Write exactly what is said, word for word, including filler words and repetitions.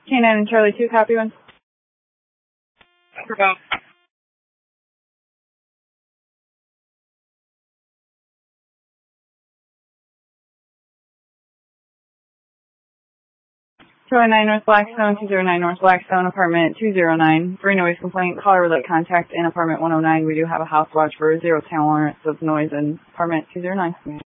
K nine and Charlie two, copy one. For both. two oh nine North Blackstone, two oh nine North Blackstone, apartment two oh nine. For a noise complaint, caller would like contact in apartment one oh nine. We do have a house watch for zero tolerance of noise in apartment two oh nine.